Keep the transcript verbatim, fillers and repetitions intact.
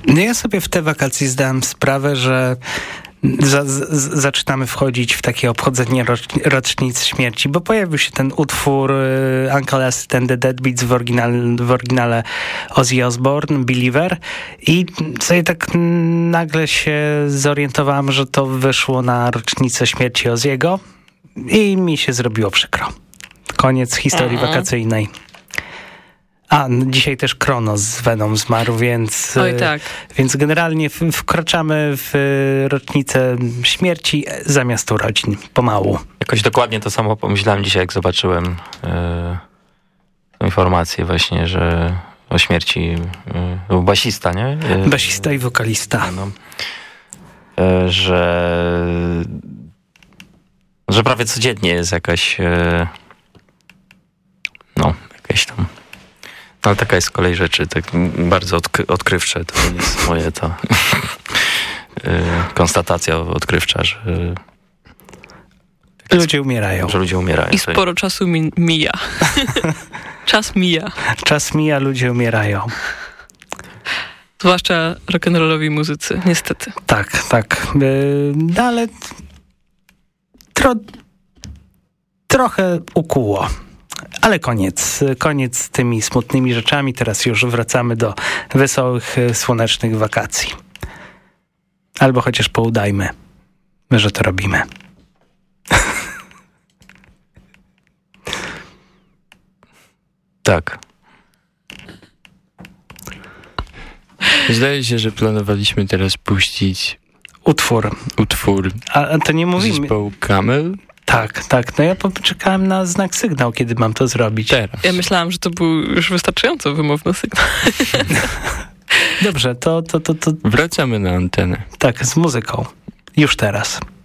No ja sobie w te wakacje zdałem sprawę, że za, z, zaczynamy wchodzić w takie obchodzenie rocz, rocznic śmierci, bo pojawił się ten utwór y, Uncle Acid and the Deadbeats w, oryginal, w oryginale Ozzy Osbourne, Believer, i sobie tak nagle się zorientowałem, że to wyszło na rocznicę śmierci Ozzy'ego i mi się zrobiło przykro. Koniec historii Aha. wakacyjnej. A, no dzisiaj też Kronos z Venom zmarł, więc, Oj, tak. więc generalnie w, wkraczamy w rocznicę śmierci zamiast urodzin, pomału. Jakoś dokładnie to samo pomyślałem dzisiaj, jak zobaczyłem yy, informację właśnie, że o śmierci yy, basista, nie? Yy, Basista i wokalista. No, yy, że że prawie codziennie jest jakaś yy, no, jakaś tam. No, ale taka jest kolej rzeczy, tak bardzo odkry- odkrywcze. To jest moje to yy, konstatacja odkrywcza, że ludzie umierają. Że ludzie umierają. I sporo czasu mi- mija. Czas mija. Czas mija, ludzie umierają. Zwłaszcza rock'n'rollowi muzycy, niestety. Tak, tak. Yy, no ale tro, trochę ukuło. Ale koniec. Koniec z tymi smutnymi rzeczami. Teraz już wracamy do wesołych, słonecznych wakacji. Albo chociaż poudajmy, że to robimy. Tak. Zdaje się, że planowaliśmy teraz puścić Utwór. utwór A to nie mówimy. zespołu Camel. Tak, tak. No ja poczekałem na znak sygnał, kiedy mam to zrobić. Teraz. Ja myślałam, że to był już wystarczająco wymowny sygnał. Dobrze, to, to, to, to Wracamy na antenę. tak, z muzyką. Już teraz.